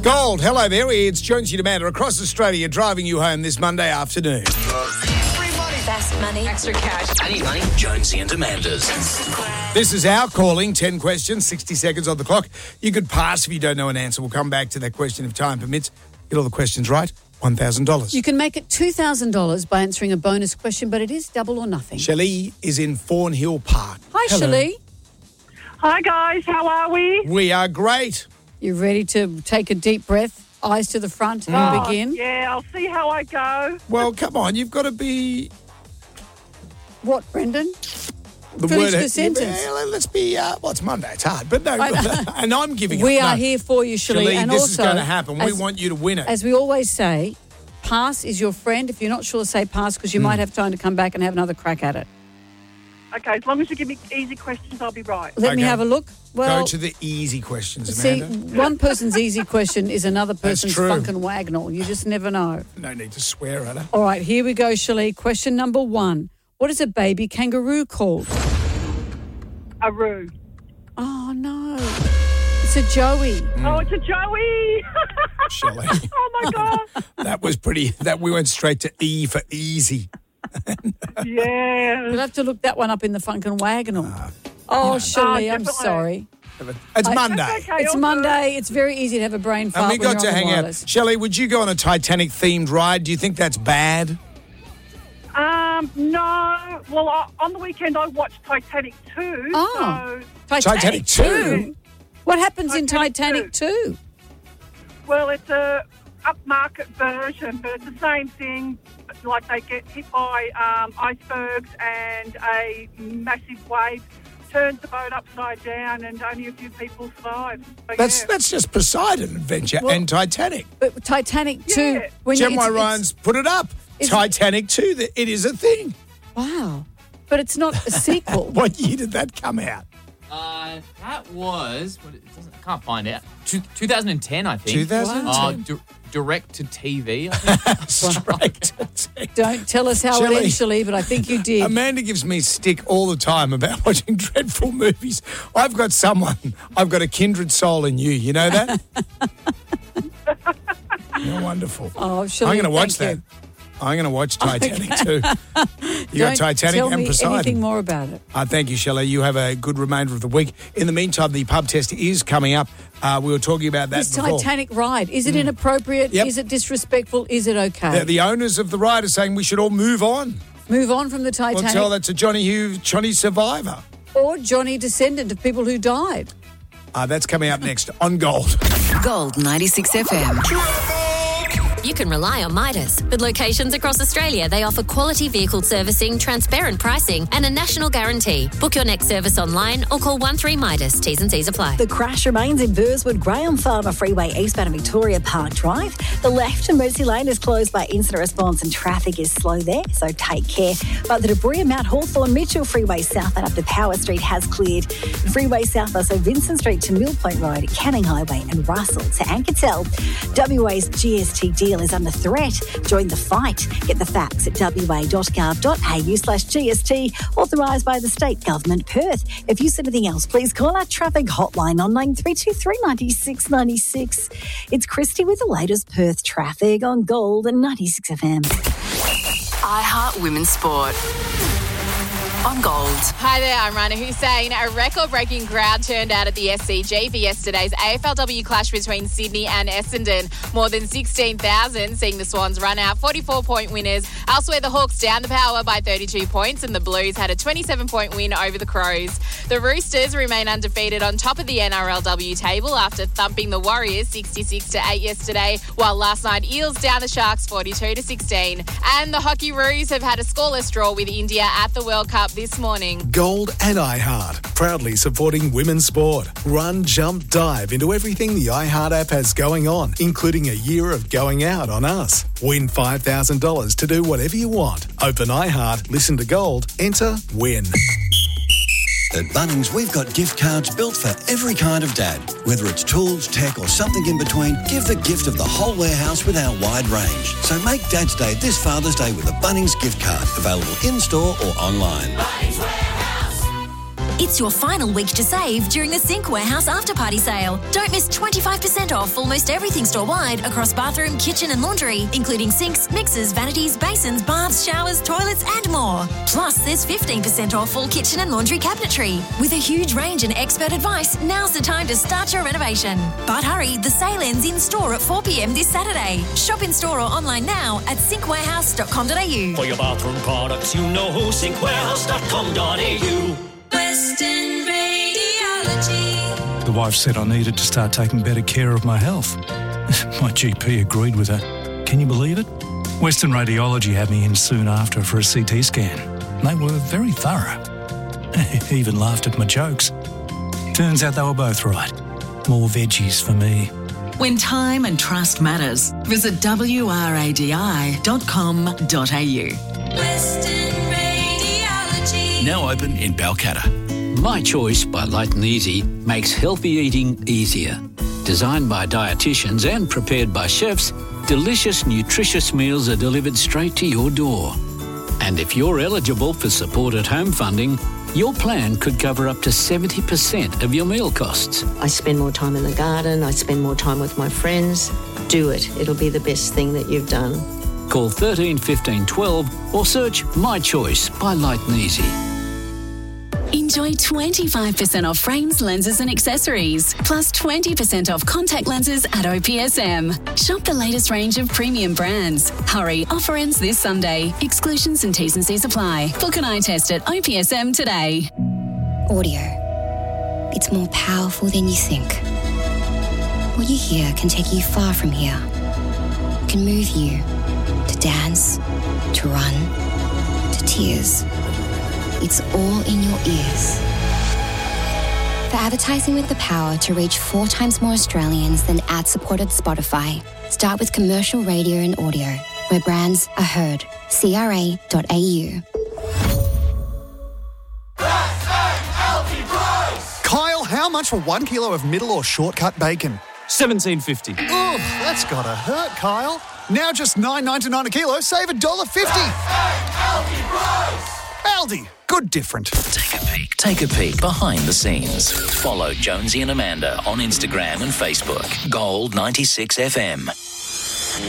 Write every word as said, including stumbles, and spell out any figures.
Gold, hello there. It's Jonesy and Amanda across Australia driving you home this Monday afternoon. Free money. Fast money. Extra cash. I need money. Jonesy and Amanda's. This is our calling. ten questions, sixty seconds on the clock. You could pass if you don't know an answer. We'll come back to that question if time permits. Get all the questions right, one thousand dollars. You can make it two thousand dollars by answering a bonus question, but it is double or nothing. Shelley is in Thornhill Park. Hi, Hello. Shelley. Hi, guys. How are we? We are great. You ready to take a deep breath, eyes to the front, and Oh, begin? Yeah, I'll see how I go. Well, come on. You've got to be... What, Brendan? The Finish the sentence. Yeah, let's be... Uh, well, it's Monday. It's hard. But no, and I'm giving We up. are No. here for you, Shelley. Shelley, and this also, is going to happen. We as- want you to win it. As we always say, pass is your friend. If you're not sure, say pass because you Hmm. might have time to come back and have another crack at it. Okay, as long as you give me easy questions, I'll be right. Let me Okay. have a look. Well, Go to the easy questions, see, Amanda. one person's easy question is another That's person's true. funk and wagnall. You just never know. No need to swear at her. All right, here we go, Shelley. Question number one. What is a baby kangaroo called? A roo. Oh, no. It's a joey. Oh, it's a Joey. Shelley. Oh, my God. That was pretty... That we went straight to E for easy. Yeah. We'll have to look that one up in the funk and wagnall. oh, Shelley, Oh, I'm definitely. sorry. It's I- Monday. That's okay. It's all Monday. It's very easy to have a brain fart And we when got you're to on the hang out. wireless. Shelley, would you go on a Titanic-themed ride? Do you think that's bad? good. Um, no. Well, I, on the weekend, I watched Titanic two. Oh. So, Titanic two? What happens in Titanic Titanic two? well, it's a upmarket version, but it's the same thing. Like they get hit by um, icebergs and a massive wave turns the boat upside down and only a few people survive. So, That's yeah. that's just Poseidon Adventure Well- and Titanic. But Titanic two. Yeah. When you- Gemma it's- it's- Ryan's put it up. It's- Titanic two. that It is a thing. Wow. But it's not a sequel. What year did that come out? Uh, that was. What, it doesn't, I can't find out. Two, two thousand ten, I think. two thousand ten. Uh, di- direct to T V. I think. Straight to text. Don't tell us how Shelley. it ends, Shelley, but I think you did. Amanda gives me stick all the time about watching dreadful movies. I've got someone, I've got a kindred soul in you. You know that? You're wonderful. Oh, Shelley, I'm going to watch thank that. I'm going to watch Titanic too. You Don't got Titanic tell and me Poseidon. anything more about it. Uh, thank you, Shelley. You have a good remainder of the week. In the meantime, the pub test is coming up. Uh, we were talking about that This before. Titanic ride, is it inappropriate? Yep. Is it disrespectful? Is it okay? The, the owners of the ride are saying we should all move on. Move on from the We'll Titanic. tell that to Johnny Hugh, Johnny Survivor. Or Johnny, descendant of people who died. Uh, that's coming up next on Gold. Gold ninety-six F M. You can rely on Midas. With locations across Australia, they offer quality vehicle servicing, transparent pricing, and a national guarantee. Book your next service online or call one three Midas. T's and C's apply. The crash remains in Burswood, Graham Farmer Freeway, eastbound of Victoria Park Drive. The left and Mercy Lane is closed by incident response and traffic is slow there, so take care. But the debris at Mount Hawthorn Mitchell Freeway southbound up to Power Street has cleared. The freeway south, so Vincent Street to Mill Point Road, Canning Highway and Russell to Anketel. W A's G S T deal is under threat. Join the fight. Get the facts at wa.gov.au slash GST, authorised by the state government, Perth. If you see anything else, please call our traffic hotline on nine three two three nine six nine six. It's Christy with the latest Perth traffic on Gold and ninety-six F M. iHeart Women's Sport. On Gold. Hi there, I'm Rana Hussein. A record-breaking crowd turned out at the S C G for yesterday's A F L W clash between Sydney and Essendon. More than sixteen thousand, seeing the Swans run out forty-four point winners. Elsewhere, the Hawks down the power by thirty-two points and the Blues had a twenty-seven point win over the Crows. The Roosters remain undefeated on top of the N R L W table after thumping the Warriors sixty-six to eight yesterday, while last night Eels down the Sharks forty-two to sixteen. And the Hockey Roos have had a scoreless draw with India at the World Cup this morning. Gold and iHeart, proudly supporting women's sport. Run, jump, dive into everything the iHeart app has going on, including a year of going out on us. Win five thousand dollars to do whatever you want. Open iHeart, listen to Gold, enter, win. At Bunnings, we've got gift cards built for every kind of dad. Whether it's tools, tech or something in between, give the gift of the whole warehouse with our wide range. So make Dad's Day this Father's Day with a Bunnings gift card, available in-store or online. It's your final week to save during the Sink Warehouse After Party Sale. Don't miss twenty-five percent off almost everything store-wide across bathroom, kitchen and laundry, including sinks, mixers, vanities, basins, baths, showers, toilets and more. Plus, there's fifteen percent off all kitchen and laundry cabinetry. With a huge range and expert advice, now's the time to start your renovation. But hurry, the sale ends in store at four p m this Saturday. Shop in store or online now at sink warehouse dot com dot a u. For your bathroom products, you know who, sink warehouse dot com dot a u. Western Radiology. The wife said I needed to start taking better care of my health. My G P agreed with her. Can you believe it? Western Radiology had me in soon after for a C T scan. They were very thorough. Even laughed at my jokes. Turns out they were both right. More veggies for me. When time and trust matters, visit w r a d i dot com dot a u. Western Radiology. Now open in Balcatta. My Choice by Light and Easy makes healthy eating easier. Designed by dietitians and prepared by chefs, delicious, nutritious meals are delivered straight to your door. And if you're eligible for support at home funding, your plan could cover up to seventy percent of your meal costs. I spend more time in the garden, I spend more time with my friends. Do it. It'll be the best thing that you've done. Call thirteen fifteen twelve or search My Choice by Light and Easy. Enjoy twenty-five percent off frames, lenses and accessories, plus twenty percent off contact lenses at O P S M. Shop the latest range of premium brands. Hurry, offer ends this Sunday. Exclusions and T's and C's apply. Book an eye test at O P S M today. Audio. It's more powerful than you think. What you hear can take you far from here. It can move you to dance, to run, to tears. It's all in your ears. For advertising with the power to reach four times more Australians than ad-supported Spotify, start with commercial radio and audio, where brands are heard. c r a dot a u. Kyle, how much for one kilo of middle or shortcut bacon? seventeen fifty. Ugh, that's gotta hurt, Kyle. Now just nine ninety-nine a kilo, save one dollar fifty. Aldi, good different. Take a peek. Take a peek behind the scenes. Follow Jonesy and Amanda on Instagram and Facebook. Gold ninety-six F M.